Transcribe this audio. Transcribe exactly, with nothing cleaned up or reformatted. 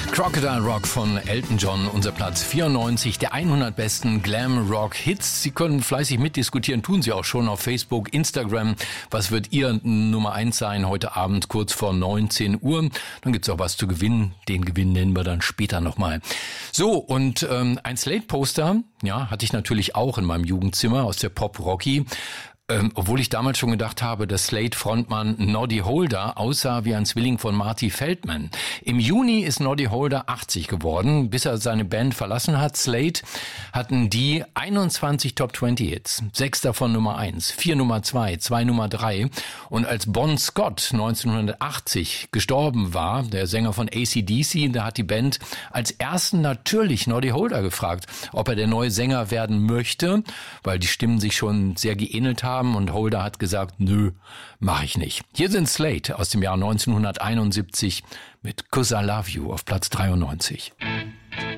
Crocodile Rock von Elton John, unser Platz vierundneunzig der hundert besten Glam-Rock-Hits. Sie können fleißig mitdiskutieren, tun Sie auch schon auf Facebook, Instagram. Was wird Ihr Nummer eins sein heute Abend kurz vor neunzehn Uhr? Dann gibt's auch was zu gewinnen. Den Gewinn nennen wir dann später nochmal. So, und ähm, ein Slate-Poster, ja, hatte ich natürlich auch in meinem Jugendzimmer aus der Pop-Rocky. Ähm, obwohl ich damals schon gedacht habe, dass Slade-Frontmann Noddy Holder aussah wie ein Zwilling von Marty Feldman. Im Juni ist Noddy Holder achtzig geworden. Bis er seine Band verlassen hat, Slade, hatten die einundzwanzig Top zwanzig Hits. Sechs davon Nummer eins, vier Nummer zwei, zwei Nummer drei. Und als Bon Scott neunzehnhundertachtzig gestorben war, der Sänger von A C D C, da hat die Band als ersten natürlich Noddy Holder gefragt, ob er der neue Sänger werden möchte, weil die Stimmen sich schon sehr geähnelt haben. Und Holder hat gesagt, nö, mach ich nicht. Hier sind Slade aus dem Jahr neunzehnhunderteinundsiebzig mit 'Cause I Love You auf Platz dreiundneunzig.